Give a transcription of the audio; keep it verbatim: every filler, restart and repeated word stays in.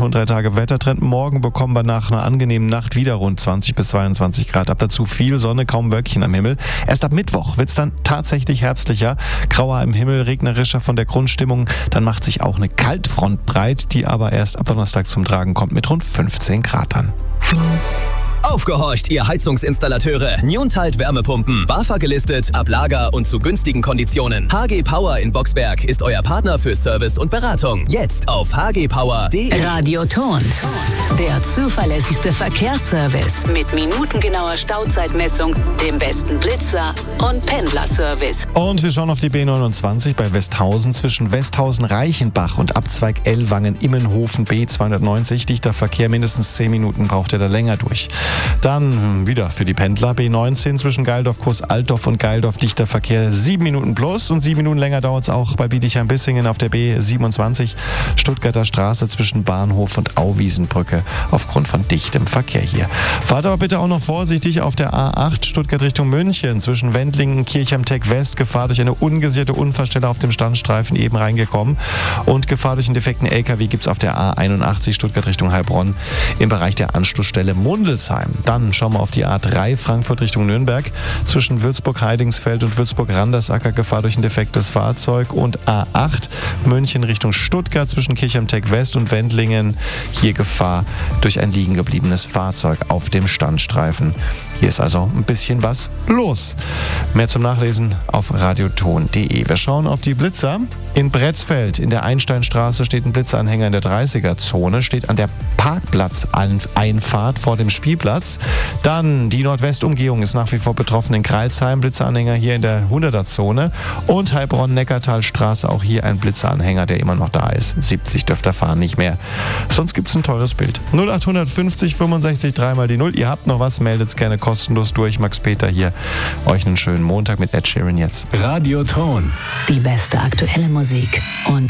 und drei Tage Wettertrend. Morgen bekommen wir nach einer angenehmen Nacht wieder rund zwanzig bis zweiundzwanzig Grad. Ab dazu viel Sonne, kaum Wölkchen am Himmel. Erst ab Mittwoch wird es dann tatsächlich herbstlicher. Grauer im Himmel, regnerischer von der Grundstimmung. Dann macht sich auch eine Kaltfront breit, die aber erst ab Donnerstag zum Tragen kommt mit rund fünfzehn Grad dann. Aufgehorcht, ihr Heizungsinstallateure. Newntide Wärmepumpen. BAFA gelistet, ab Lager und zu günstigen Konditionen. H G Power in Boxberg ist euer Partner für Service und Beratung. Jetzt auf h g power punkt d e. Radioton. Der zuverlässigste Verkehrsservice mit minutengenauer Stauzeitmessung, dem besten Blitzer und Pendlerservice. Und wir schauen auf die B neunundzwanzig bei Westhausen zwischen Westhausen-Reichenbach und Abzweig Ellwangen-Immenhofen B zweihundertneunzig. Dichter Verkehr, mindestens zehn Minuten braucht ihr da länger durch. Dann wieder für die Pendler B neunzehn zwischen Geildorf-Groß-Altdorf und Geildorf dichter Verkehr sieben Minuten plus und sieben Minuten länger dauert es auch bei Bietigheim-Bissingen auf der B siebenundzwanzig Stuttgarter Straße zwischen Bahnhof und Auwiesenbrücke aufgrund von dichtem Verkehr hier. Fahrt aber bitte auch noch vorsichtig auf der A acht Stuttgart Richtung München zwischen Wendlingen und Kirchheim-Tech West. Gefahr durch eine ungesicherte Unfallstelle auf dem Standstreifen eben reingekommen und Gefahr durch einen defekten L K W gibt es auf der A einundachtzig Stuttgart Richtung Heilbronn im Bereich der Anschlussstelle Mundelsheim. Dann schauen wir auf die A drei Frankfurt Richtung Nürnberg zwischen Würzburg-Heidingsfeld und Würzburg-Randersacker. Gefahr durch ein defektes Fahrzeug und A acht München Richtung Stuttgart zwischen Kirchheim-Tech West und Wendlingen. Hier Gefahr durch ein liegen gebliebenes Fahrzeug auf dem Standstreifen. Hier ist also ein bisschen was los. Mehr zum Nachlesen auf radioton punkt d e. Wir schauen auf die Blitzer. In Bretzfeld in der Einsteinstraße steht ein Blitzeranhänger in der dreißiger-Zone, steht an der Parkplatzeinfahrt vor dem Spielplatz. Dann die Nordwestumgehung ist nach wie vor betroffen in Kreilsheim, Blitzeranhänger hier in der hunderter-Zone und Heilbronn-Neckartalstraße, auch hier ein Blitzeranhänger, der immer noch da ist. siebzig dürft ihr fahren, nicht mehr. Sonst gibt es ein teures Bild. null acht fünfzig fünfundsechzig dreimal die null. Ihr habt noch was, meldet's gerne kostenlos durch. Max Peter hier. Euch einen schönen Montag mit Ed Sheeran jetzt. Radioton. Die beste aktuelle Musik und